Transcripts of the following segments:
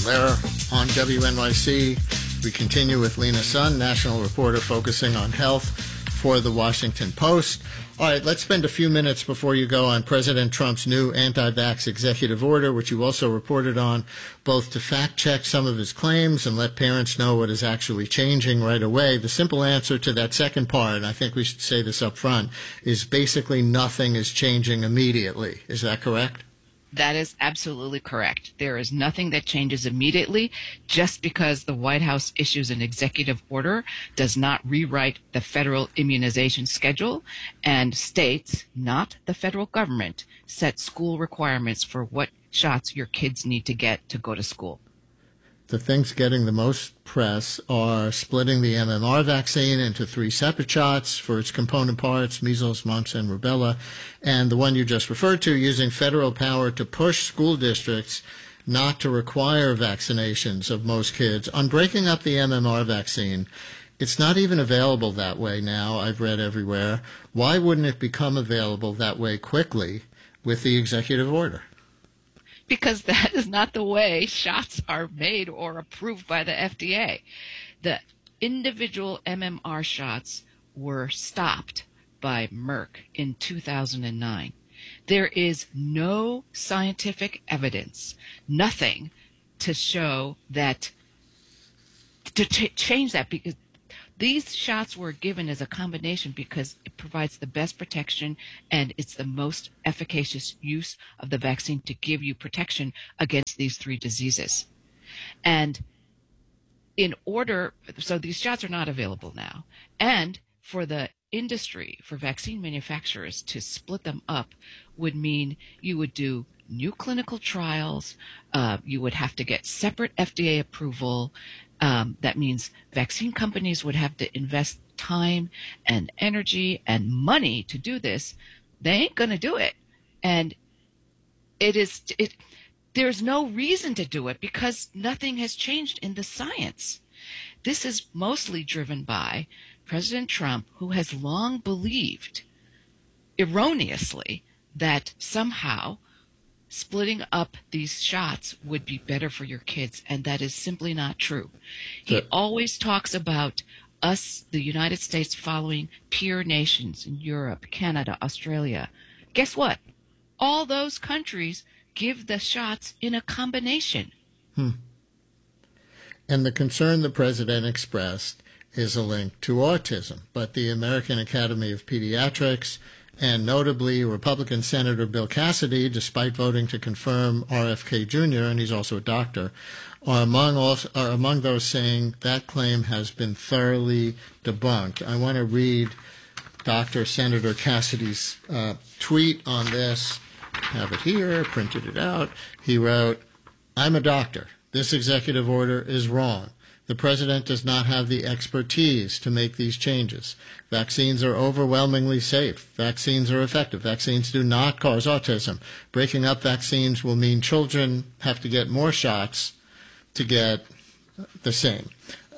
There on WNYC, we continue with Lena Sun, national reporter focusing on health for the Washington Post. All right, let's spend a few minutes before you go on President Trump's new anti-vax executive order, which you also reported on, both to fact-check some of his claims and let parents know what is actually changing right away. The simple answer to that second part, and I think we should say this up front, is basically nothing is changing immediately. Is that correct? That is absolutely correct. There is nothing that changes immediately. Just because the White House issues an executive order does not rewrite the federal immunization schedule, and states, not the federal government, set school requirements for what shots your kids need to get to go to school. The things getting the most press are splitting the MMR vaccine into 3 separate shots for its component parts, measles, mumps, and rubella, and the one you just referred to, using federal power to push school districts not to require vaccinations of most kids. On breaking up the MMR vaccine, it's not even available that way now, I've read everywhere. Why wouldn't it become available that way quickly with the executive order? Because that is not the way shots are made or approved by the FDA. The individual MMR shots were stopped by Merck in 2009. There is no scientific evidence, nothing to show that, to change that, because these shots were given as a combination because it provides the best protection and it's the most efficacious use of the vaccine to give you protection against these 3 diseases. And so these shots are not available now. And for the industry, for vaccine manufacturers to split them up would mean you would do new clinical trials, you would have to get separate FDA approval. That means vaccine companies would have to invest time and energy and money to do this. They ain't going to do it. And there's no reason to do it because nothing has changed in the science. This is mostly driven by President Trump, who has long believed, erroneously, that somehow splitting up these shots would be better for your kids, and that is simply not true. He always talks about us, the United States, following peer nations in Europe, Canada, Australia. Guess what? All those countries give the shots in a combination. And the concern the president expressed is a link to autism, but the American Academy of Pediatrics and notably Republican Senator Bill Cassidy, despite voting to confirm RFK Jr., and he's also a doctor, are among those saying that claim has been thoroughly debunked. I want to read Dr. Senator Cassidy's tweet on this. I have it here, printed it out. He wrote, "I'm a doctor. This executive order is wrong. The president does not have the expertise to make these changes. Vaccines are overwhelmingly safe. Vaccines are effective. Vaccines do not cause autism. Breaking up vaccines will mean children have to get more shots to get the same."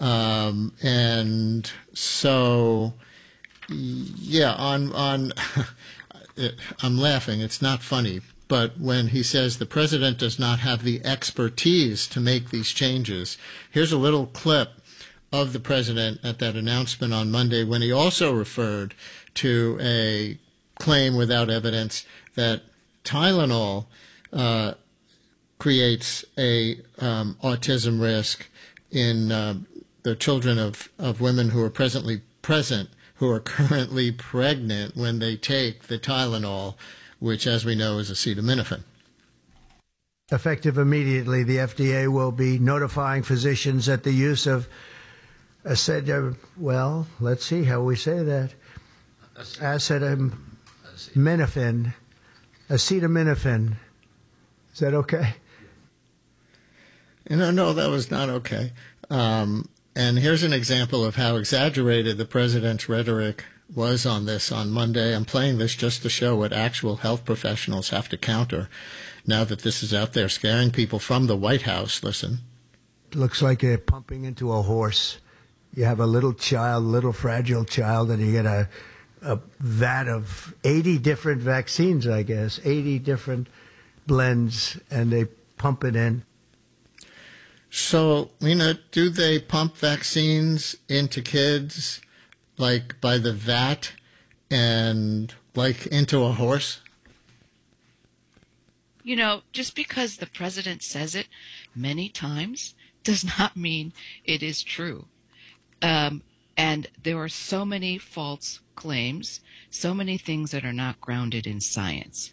And so, yeah, on I'm laughing. It's not funny. But when he says the president does not have the expertise to make these changes, here's a little clip of the president at that announcement on Monday when he also referred to a claim without evidence that Tylenol creates a autism risk in the children of women who are who are currently pregnant when they take the Tylenol, which, as we know, is acetaminophen. Effective immediately, the FDA will be notifying physicians that the use of well, let's see how we say that. Acetaminophen. Is that okay? No, that was not okay. And here's an example of how exaggerated the president's rhetoric was on this on Monday. I'm playing this just to show what actual health professionals have to counter now that this is out there scaring people from the White House. Listen. It looks like you're pumping into a horse. You have a little child, little fragile child, and you get a vat of 80 different vaccines, I guess, 80 different blends, and they pump it in. So, Lena, do they pump vaccines into kids like by the vat and like into a horse? You know, just because the president says it many times does not mean it is true. And there are so many false claims, so many things that are not grounded in science.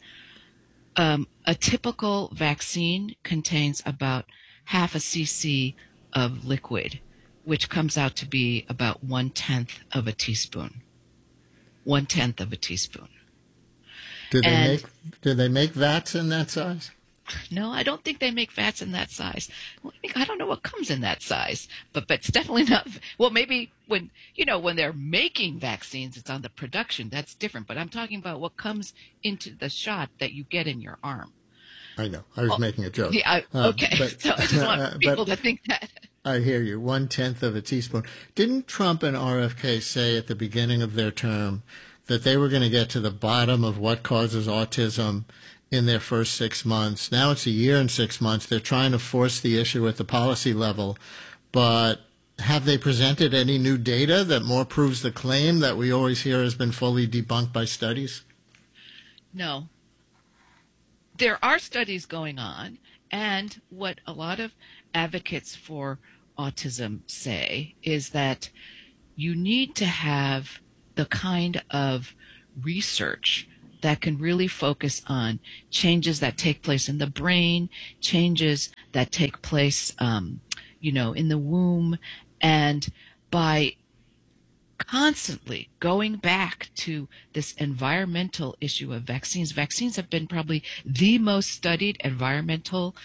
A typical vaccine contains about half a cc of liquid, which comes out to be about 1/10 of a teaspoon. 1/10 of a teaspoon. Do they And make vats in that size? no, I don't think they make vats in that size. Well, I don't know what comes in that size, but it's definitely not. Well, maybe when they're making vaccines, it's on the production. That's different. But I'm talking about what comes into the shot that you get in your arm. I know. I was making a joke. Yeah. Okay. But, So I just want people to think that. I hear you. 1/10 of a teaspoon. Didn't Trump and RFK say at the beginning of their term that they were going to get to the bottom of what causes autism in their first 6 months? Now it's a year and 6 months. They're trying to force the issue at the policy level. But have they presented any new data that more proves the claim that we always hear has been fully debunked by studies? No. There are studies going on, and what a lot of advocates for autism say is that you need to have the kind of research that can really focus on changes that take place in the brain, changes that take place, in the womb, and by constantly going back to this environmental issue of vaccines. Vaccines have been probably the most studied environmental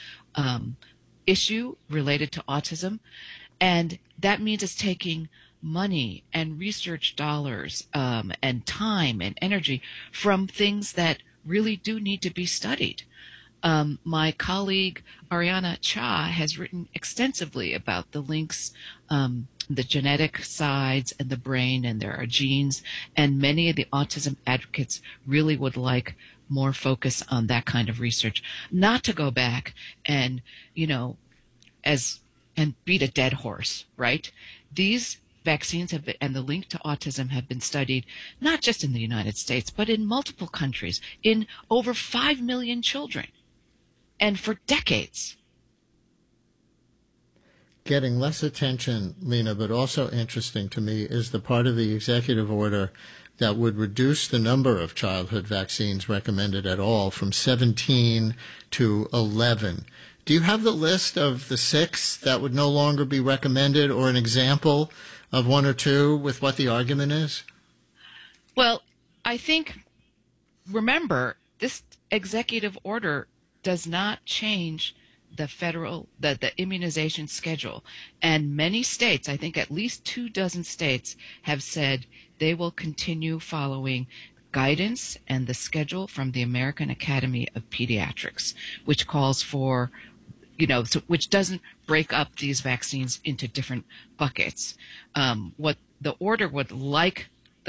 issue related to autism. And that means it's taking money and research dollars and time and energy from things that really do need to be studied. My colleague Ariana Cha has written extensively about the links, the genetic sides and the brain, and there are genes, and many of the autism advocates really would like more focus on that kind of research, not to go back and, and beat a dead horse, right? These vaccines have been, and the link to autism have been studied not just in the United States, but in multiple countries, in over 5 million children, and for decades. Getting less attention, Lena, but also interesting to me is the part of the executive order that would reduce the number of childhood vaccines recommended at all from 17 to 11. Do you have the list of the 6 that would no longer be recommended, or an example of 1 or 2 with what the argument is? Well, I think, remember, this executive order does not change the immunization schedule. And many states, I think at least 24 states, have said they will continue following guidance and the schedule from the American Academy of Pediatrics, which calls for, which doesn't break up these vaccines into different buckets. What the order would like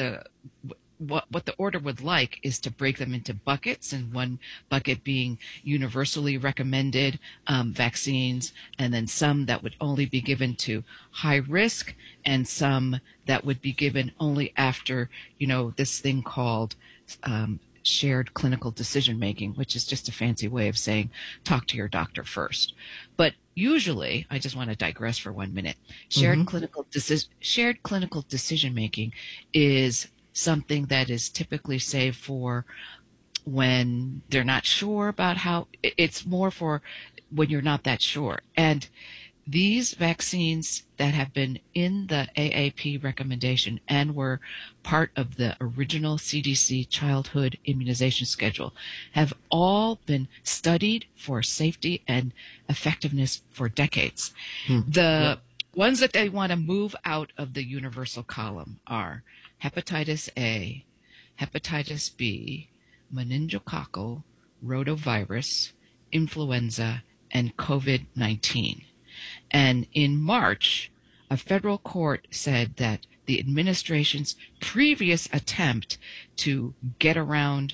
what the order would like is to break them into buckets, and one bucket being universally recommended vaccines, and then some that would only be given to high risk, and some that would be given only after, this thing called shared clinical decision making, which is just a fancy way of saying talk to your doctor first. But usually, I just want to digress for 1 minute. Shared clinical decision making is something that is typically saved for when they're not sure about how. It's more for when you're not that sure. And these vaccines that have been in the AAP recommendation and were part of the original CDC childhood immunization schedule have all been studied for safety and effectiveness for decades. The ones that they want to move out of the universal column are hepatitis A, hepatitis B, meningococcal, rotavirus, influenza, and COVID-19. And in March, a federal court said that the administration's previous attempt to get around,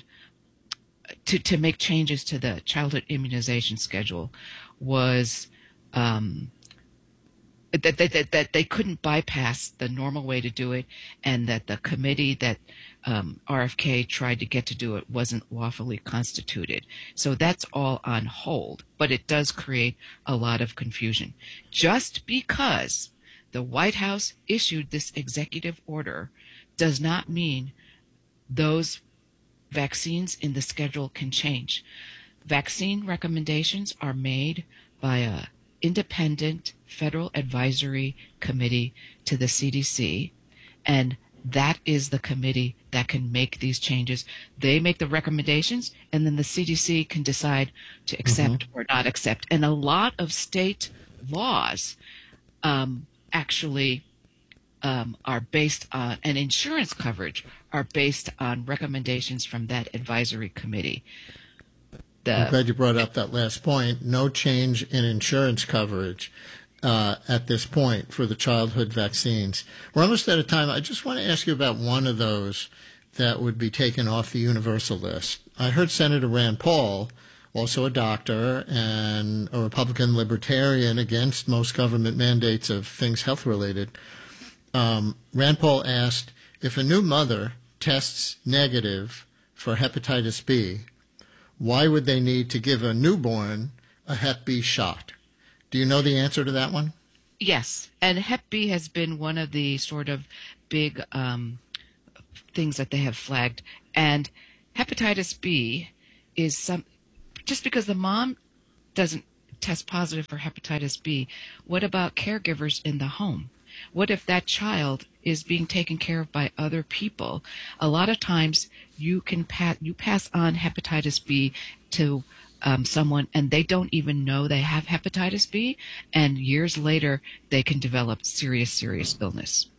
to make changes to the childhood immunization schedule was that they couldn't bypass the normal way to do it, and that the committee that RFK tried to get to do it wasn't lawfully constituted. So that's all on hold, but it does create a lot of confusion. Just because the White House issued this executive order does not mean those vaccines in the schedule can change. Vaccine recommendations are made by a independent federal advisory committee to the CDC, and that is the committee that can make these changes. They make the recommendations, and then the CDC can decide to accept or not accept. And a lot of state laws actually are based on, and insurance coverage are based on recommendations from that advisory committee. I'm glad you brought up that last point. No change in insurance coverage at this point for the childhood vaccines. We're almost out of time. I just want to ask you about one of those that would be taken off the universal list. I heard Senator Rand Paul, also a doctor and a Republican libertarian against most government mandates of things health-related. Rand Paul asked, if a new mother tests negative for hepatitis B, why would they need to give a newborn a Hep B shot? Do you know the answer to that one? Yes, and Hep B has been one of the sort of big things that they have flagged. And hepatitis B is just because the mom doesn't test positive for hepatitis B, what about caregivers in the home? What if that child is being taken care of by other people? A lot of times you pass on hepatitis B to someone, and they don't even know they have hepatitis B, and years later they can develop serious illness.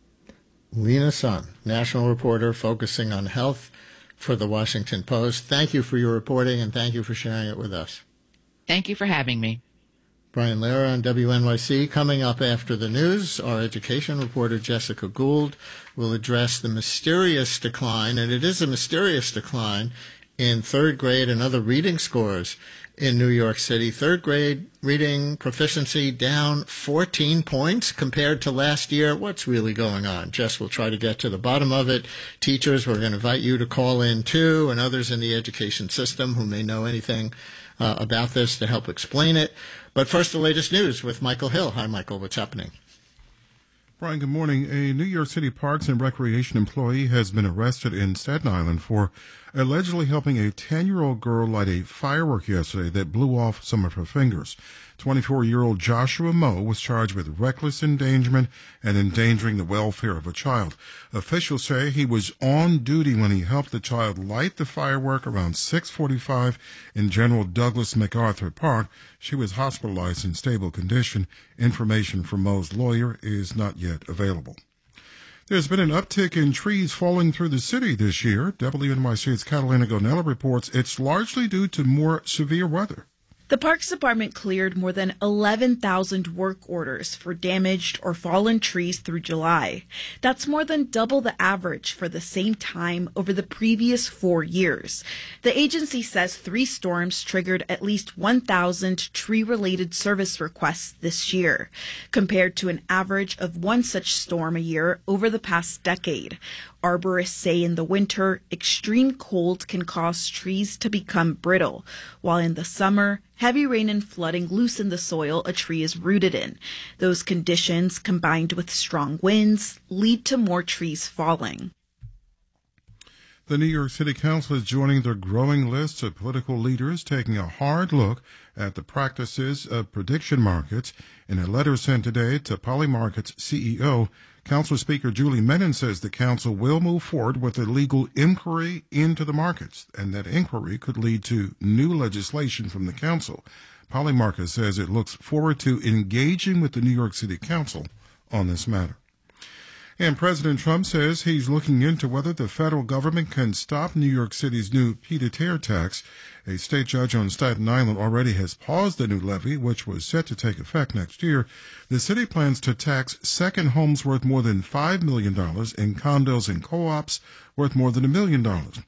Lena Sun, national reporter focusing on health for the Washington Post. Thank you for your reporting, and thank you for sharing it with us. Thank you for having me. Brian Lehrer on WNYC. Coming up after the news, our education reporter Jessica Gould will address the mysterious decline, and it is a mysterious decline, in third grade and other reading scores in New York City. Third grade reading proficiency down 14 points compared to last year. What's really going on? Jess will try to get to the bottom of it. Teachers, we're going to invite you to call in too, and others in the education system who may know anything about this to help explain it. But first, the latest news with Michael Hill. Hi, Michael. What's happening? Brian, good morning. A New York City Parks and Recreation employee has been arrested in Staten Island for allegedly helping a 10-year-old girl light a firework yesterday that blew off some of her fingers. 24-year-old Joshua Moe was charged with reckless endangerment and endangering the welfare of a child. Officials say he was on duty when he helped the child light the firework around 6:45 in General Douglas MacArthur Park. She was hospitalized in stable condition. Information from Moe's lawyer is not yet available. There's been an uptick in trees falling through the city this year. WNYC's Catalina Gonella reports it's largely due to more severe weather. The Parks Department cleared more than 11,000 work orders for damaged or fallen trees through July. That's more than double the average for the same time over the previous 4 years. The agency says 3 storms triggered at least 1,000 tree-related service requests this year, compared to an average of 1 such storm a year over the past decade. Arborists say in the winter, extreme cold can cause trees to become brittle, while in the summer, heavy rain and flooding loosen the soil a tree is rooted in. Those conditions, combined with strong winds, lead to more trees falling. The New York City Council is joining the growing list of political leaders taking a hard look at the practices of prediction markets. In a letter sent today to Polymarket's CEO, Council Speaker Julie Menin says the council will move forward with a legal inquiry into the markets, and that inquiry could lead to new legislation from the council. Polymarket says it looks forward to engaging with the New York City Council on this matter. And President Trump says he's looking into whether the federal government can stop New York City's new pied-à-terre tax. A state judge on Staten Island already has paused the new levy, which was set to take effect next year. The city plans to tax second homes worth more than $5 million and condos and co-ops worth more than $1 million.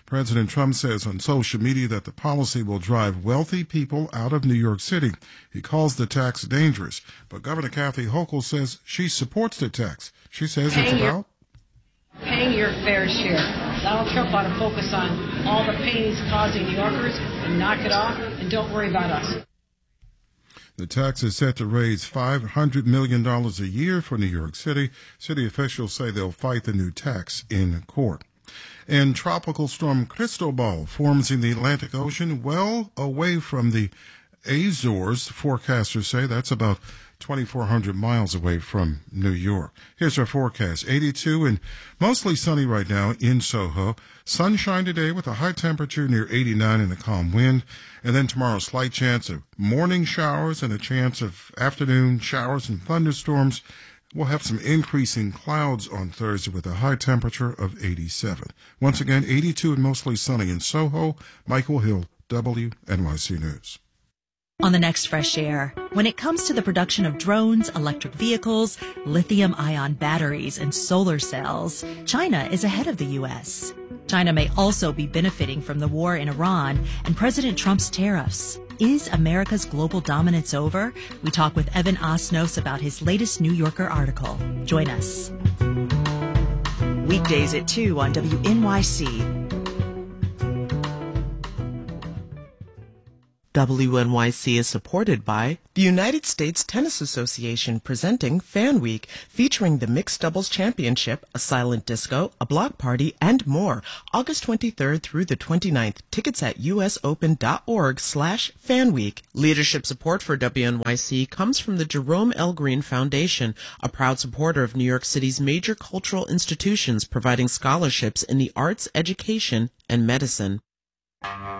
President Trump says on social media that the policy will drive wealthy people out of New York City. He calls the tax dangerous, but Governor Kathy Hochul says she supports the tax. She says it's about paying your fair share. Donald Trump ought to focus on all the pain he's causing New Yorkers and knock it off, and don't worry about us. The tax is set to raise $500 million a year for New York City. City officials say they'll fight the new tax in court. And Tropical Storm Cristobal forms in the Atlantic Ocean well away from the Azores. Forecasters say that's about 2,400 miles away from New York. Here's our forecast. 82 and mostly sunny right now in Soho. Sunshine today with a high temperature near 89 and a calm wind. And then tomorrow, slight chance of morning showers and a chance of afternoon showers and thunderstorms. We'll have some increasing clouds on Thursday with a high temperature of 87. Once again, 82 and mostly sunny in Soho. Michael Hill, WNYC News. On the next Fresh Air, when it comes to the production of drones, electric vehicles, lithium-ion batteries, and solar cells, China is ahead of the U.S. China may also be benefiting from the war in Iran and President Trump's tariffs. Is America's global dominance over? We talk with Evan Osnos about his latest New Yorker article. Join us. Weekdays at 2 on WNYC. WNYC is supported by the United States Tennis Association presenting Fan Week, featuring the Mixed Doubles Championship, a silent disco, a block party, and more. August 23rd through the 29th. Tickets at usopen.org/fanweek. Leadership support for WNYC comes from the Jerome L. Green Foundation, a proud supporter of New York City's major cultural institutions, providing scholarships in the arts, education, and medicine.